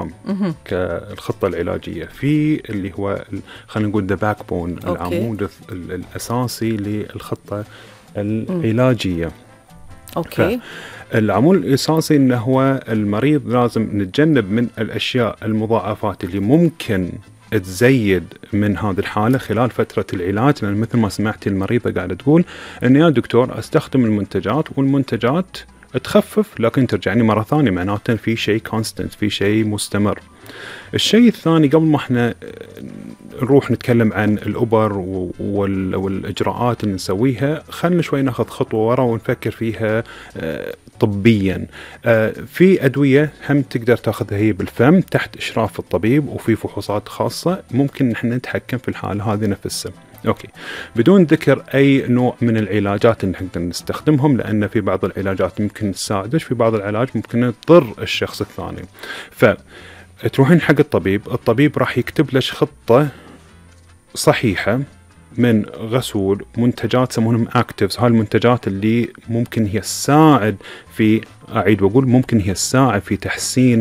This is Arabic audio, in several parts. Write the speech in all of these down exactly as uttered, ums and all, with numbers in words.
الفم كالخطة العلاجية، في اللي هو خلينا نقول ذا باك بون، العمود الأساسي للخطة العلاجية. أوكي. العمود الأساسي إنه هو المريض لازم نتجنب من الأشياء المضاعفات اللي ممكن تزيد من هذه الحالة خلال فترة العلاج، لأن مثل ما سمعتي المريضة قاعدة تقول إن يا دكتور أستخدم المنتجات والمنتجات تخفف لكن ترجعني مرة ثانية، معناته في شيء كونستنت، في شيء مستمر. الشيء الثاني قبل ما احنا نروح نتكلم عن الأبر والإجراءات اللي نسويها، خلنا شوي ناخذ خطوة ورا ونفكر فيها طبيا. في أدوية هم تقدر تاخذها هي بالفم تحت إشراف الطبيب، وفي فحوصات خاصة ممكن احنا نتحكم في الحالة هذه نفسها. أوكي، بدون ذكر أي نوع من العلاجات اللي نقدر نستخدمهم، لأن في بعض العلاجات ممكن تساعدش، في بعض العلاج ممكن تضر الشخص الثاني. فتروحين حق الطبيب، الطبيب راح يكتب لك خطة صحيحة من غسول منتجات يسمونهم اكتيفز. هاي المنتجات اللي ممكن هي تساعد في، اعيد واقول، ممكن هي تساعد في تحسين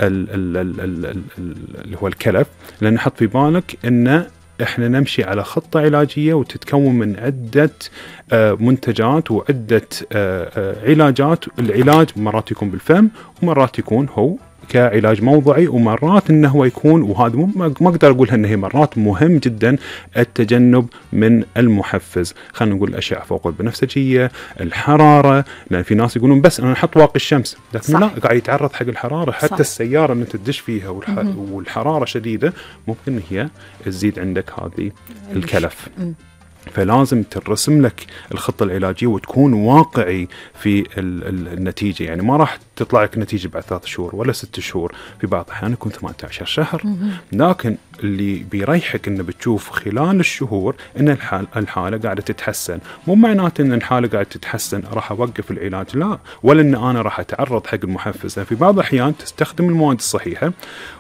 اللي هو الكلف، لان حط في بالك ان احنا نمشي على خطة علاجية وتتكون من عدة منتجات وعدة علاجات. العلاج مرات يكون بالفم ومرات يكون هو كعلاج موضعي، ومرات انه هو يكون، وهذا ما اقدر اقولها انه هي مرات مهم جدا، التجنب من المحفز. خلينا نقول الاشياء فوق البنفسجيه، الحراره، لان في ناس يقولون بس انا احط واقي الشمس، لكن لا، قاعد يتعرض حق الحراره. حتى صح. السياره اللي انت تدش فيها والح... والحراره شديده ممكن هي تزيد عندك هذه الكلف. فلازم ترسم لك الخطة العلاجية وتكون واقعي في النتيجة. يعني ما راح تطلع لك نتيجة بعد ثلاث شهور ولا ست شهور، في بعض الأحيان يكون ثمانية عشر شهر. لكن اللي بيريحك إنه بتشوف خلال الشهور إن الحالة, الحالة قاعدة تتحسن. مو معناته إن الحالة قاعدة تتحسن راح أوقف العلاج، لا، ولا إن أنا راح أتعرض حق المحفز. في بعض الأحيان تستخدم المواد الصحيحة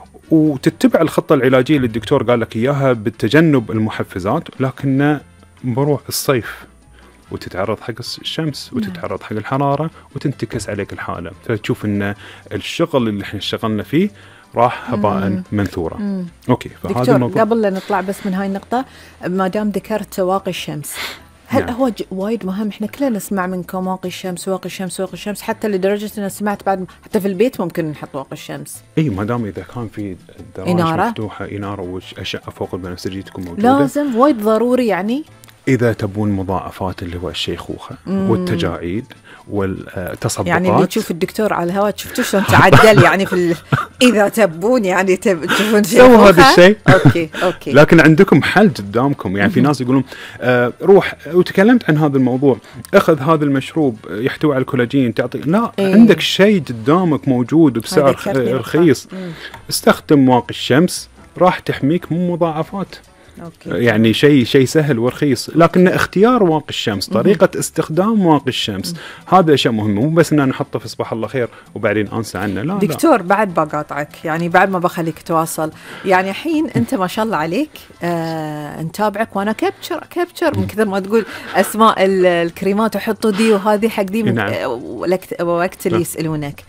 وتتبع الخطة العلاجية اللي الدكتور قال لك إياها بالتجنب المحفزات، لكن بروح الصيف وتتعرض حق الشمس وتتعرض حق الحرارة وتنتكس عليك الحالة، فتشوف ان الشغل اللي احنا اشتغلنا فيه راح هباء منثورا. مم. اوكي، فهذا الموضوع. قبل لا نطلع بس من هاي النقطة، ما دام ذكرت واقي الشمس، هل نعم. هو وايد مهم؟ احنا كلنا نسمع منكم واقي الشمس واقي الشمس واقي الشمس، حتى لدرجة أنا سمعت بعد حتى في البيت ممكن نحط واقي الشمس. اي، ما دام اذا كان في دراج مفتوحة، إنارة وأشعة فوق البنفسجية تكون موجودة، لازم، وايد ضروري. يعني إذا تبون مضاعفات اللي هو الشيخوخة مم. والتجاعيد والتصبغات، يعني اللي تشوف الدكتور على الهواء شفتوا شلون تعدل يعني في ال... إذا تبون يعني تشوفون سووا هذا الشيء. أوكي أوكي. لكن عندكم حل قدامكم. يعني في ناس يقولون آه روح، وتكلمت عن هذا الموضوع، أخذ هذا المشروب يحتوي على الكولاجين تعطي، لا إيه؟ عندك شيء قدامك موجود وبسعر رخيص، استخدم واقي الشمس راح تحميك من مضاعفات. أوكي. يعني شيء شيء سهل ورخيص، لكن اختيار واقي الشمس، طريقة مم. استخدام واقي الشمس، مم. هذا شيء مهم. مو بس ان نحطه في صباح الله خير وبعدين انسى عنه. لا دكتور لا. بعد بقاطعك، يعني بعد ما بخليك تواصل، يعني الحين انت ما شاء الله عليك، آه نتابعك وانا كابتشر كابتشر من كثر ما تقول اسماء الكريمات وحطوا دي وهذه حق دي. نعم. وقت اللي يسالونك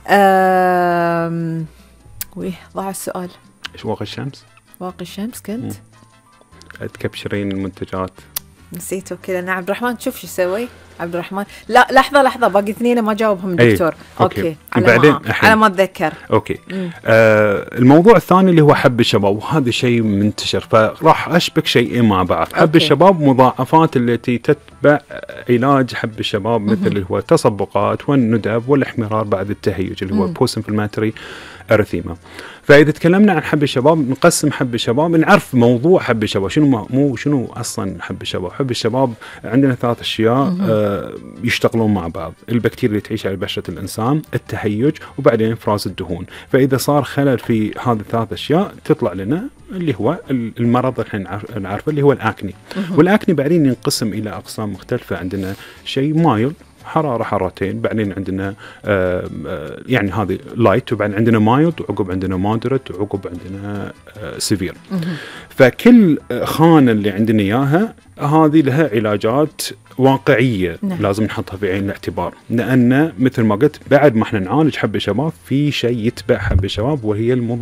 آه ويه ضاع السؤال. ايش واقي الشمس؟ واقي الشمس كنت مم. تكبشرين المنتجات، نسيته كذا. أنا عبد الرحمن تشوف شو يسوي عبد الرحمن. لا لحظة لحظة، باقي اثنين ما جاوبهم الدكتور. أوكي, أوكي. على بعدين ما على ما أتذكر. أوكي. آه الموضوع الثاني اللي هو حب الشباب، وهذا شيء منتشر، فراح أشبك شيئين مع بعض. حب أوكي. الشباب مضاعفات التي تتبع علاج حب الشباب، مثل اللي هو التصبغات والندب والاحمرار بعد التهيج اللي هو بوست انفلاماتوري اريثيما. فإذا تكلمنا عن حب الشباب، نقسم حب الشباب، نعرف موضوع حب الشباب شنو، مو شنو أصلا حب الشباب. حب الشباب عندنا ثلاث أشياء آه يشتغلون مع بعض: البكتيريا اللي تعيش على بشرة الإنسان، التهيج، وبعدين إفراز الدهون. فإذا صار خلل في هذه الثلاث أشياء تطلع لنا اللي هو المرض اللي نعرفه اللي هو الأكني. والأكني بعدين ينقسم إلى أقسام مختلفة. عندنا شيء مايل، حرارة حرارتين، بعدين عندنا آه آه يعني هذه لايت، وبعدين عندنا مايلد، وعقب عندنا مودريت، وعقب عندنا آه سيفير. فكل خانة اللي عندنا إياها هذه لها علاجات واقعية. نعم. لازم نحطها في عين الاعتبار، لأن مثل ما قلت بعد ما احنا نعالج حب الشباب في شيء يتبع حب الشباب، وهي المضاعفات.